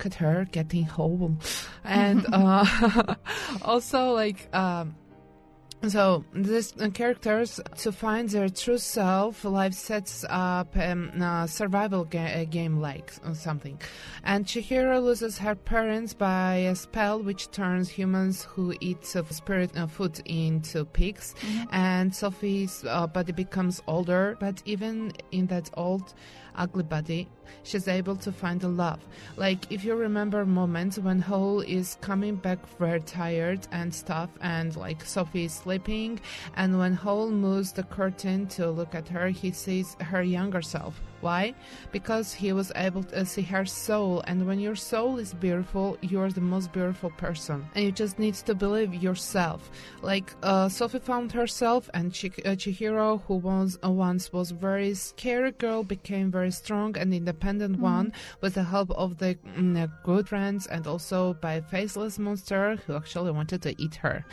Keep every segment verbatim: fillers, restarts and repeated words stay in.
look at her getting whole. And uh, also, like... Um, So, these uh, characters, to find their true self, life sets up um, a survival ga- a game like or something. And Chihiro loses her parents by a spell which turns humans who eat uh, spirit uh, food into pigs. Mm-hmm. And Sophie's uh, body becomes older, but even in that old, ugly body, she's able to find a love. Like, if you remember moments when Hole is coming back very tired and stuff, and like Sophie is sleeping, and when Hole moves the curtain to look at her, he sees her younger self. Why? Because he was able to see her soul, and when your soul is beautiful, you're the most beautiful person, and you just need to believe yourself. Like, uh, Sophie found herself, and Ch- uh, Chihiro, who was, uh, once was very scary girl, became very strong and independent mm-hmm. one with the help of the mm, good friends, and also by a faceless monster who actually wanted to eat her.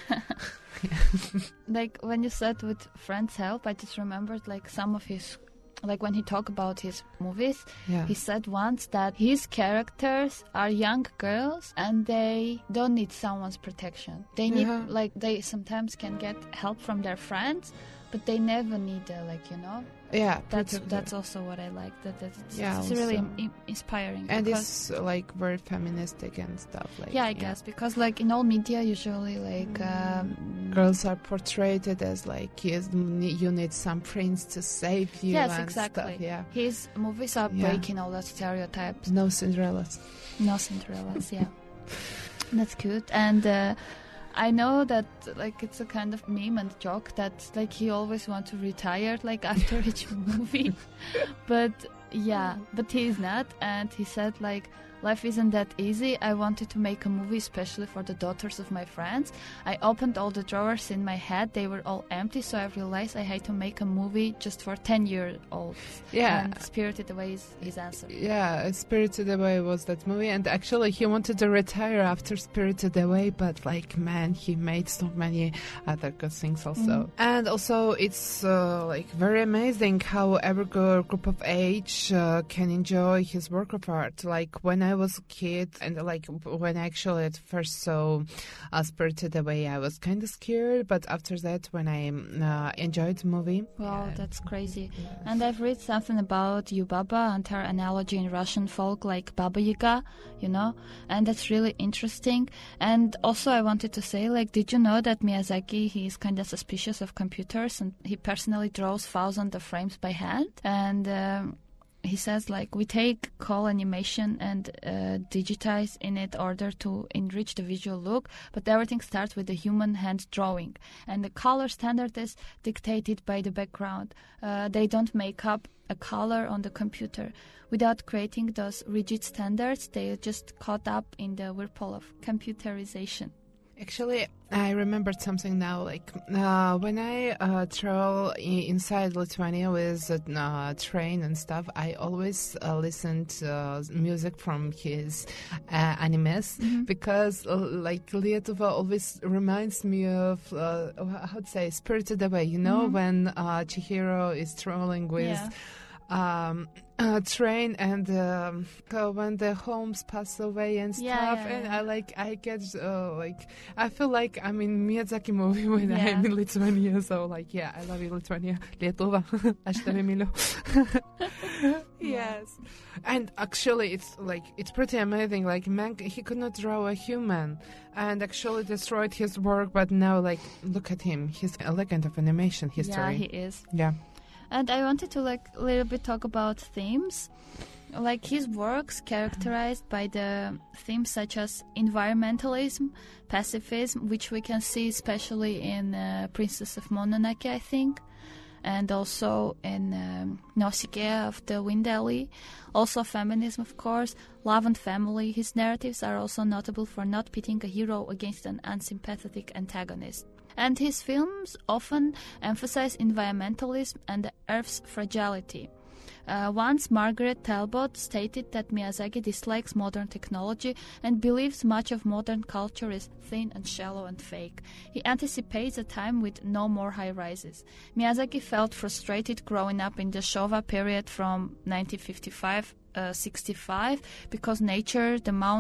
Like, when you said with friends' help, I just remembered like some of his... Like, when he talked about his movies, yeah. he said once that his characters are young girls and they don't need someone's protection. They need, yeah. like, they sometimes can get help from their friends, but they never need, uh, like, you know... Yeah, that's that's also what I like. That that's yeah, it's really im- inspiring. And it's like very feministic and stuff. Like yeah, I yeah. guess because like in all media, usually like um, girls are portrayed as like yes, you need some prince to save you. Yes, and exactly. Stuff, yeah, his movies are yeah. breaking all that stereotypes. No Cinderellas. No Cinderellas. Yeah, that's good. And. Uh, I know that like it's a kind of meme and joke that like he always wants to retire like after each movie, but yeah, but he's not, and he said like life isn't that easy. I wanted to make a movie especially for the daughters of my friends. I opened all the drawers in my head, they were all empty, so I realized I had to make a movie just for ten year olds. Yeah, and Spirited Away is his answer. Yeah, Spirited Away was that movie, and actually he wanted to retire after Spirited Away, but like man, he made so many other good things also. Mm. And also it's uh, like very amazing how every group of age uh, can enjoy his work of art. Like when I I was a kid, and like when I actually at first saw uh, Spirited Away, I was kind of scared, but after that, when I uh, enjoyed the movie. Wow, yeah. That's crazy. Yeah. And I've read something about Yubaba and her analogy in Russian folk, like Baba Yaga, you know, and that's really interesting. And also I wanted to say, like, did you know that Miyazaki, he is kind of suspicious of computers, and he personally draws thousands of frames by hand? And... Um, He says, like, we take call animation and uh, digitize in it order to enrich the visual look, but everything starts with the human hand drawing. And the color standard is dictated by the background. Uh, they don't make up a color on the computer. Without creating those rigid standards, they are just caught up in the whirlpool of computerization. Actually, I remembered something now. Like uh, when I uh, travel I- inside Lithuania with a uh, train and stuff, I always uh, listen to uh, music from his uh, animes mm-hmm. because, uh, like, Lietuva always reminds me of uh, how to say Spirited Away. You know, mm-hmm. when uh, Chihiro is traveling with. Yeah. Um, uh, train and um, uh, when the homes pass away and stuff, yeah, yeah, and yeah. I like I get uh, like I feel like I'm in Miyazaki movie when yeah. I'm in Lithuania. So like yeah, I love you, Lithuania, Lietuva, aš tave myliu. Yes, and actually it's like it's pretty amazing. Like man, he could not draw a human, and actually destroyed his work. But now like look at him, he's a legend of animation history. Yeah, he is. Yeah. And I wanted to like a little bit talk about themes. Like his works characterized by the themes such as environmentalism, pacifism, which we can see especially in uh, Princess of Mononoke, I think, and also in um, Nausicaa of the Wind Alley. Also feminism, of course, love and family. His narratives are also notable for not pitting a hero against an unsympathetic antagonist. And his films often emphasize environmentalism and the Earth's fragility. Uh, once Margaret Talbot stated that Miyazaki dislikes modern technology and believes much of modern culture is thin and shallow and fake. He anticipates a time with no more high-rises. Miyazaki felt frustrated growing up in the Showa period from nineteen fifty-five to sixty-five because nature, the mountains,